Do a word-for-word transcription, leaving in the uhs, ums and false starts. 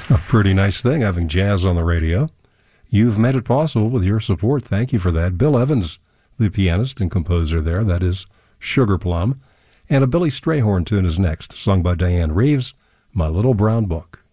A pretty nice thing, having jazz on the radio. You've made it possible with your support. Thank you for that. Bill Evans, the pianist and composer there. That is Sugar Plum. And a Billy Strayhorn tune is next, sung by Diane Reeves, My Little Brown Book.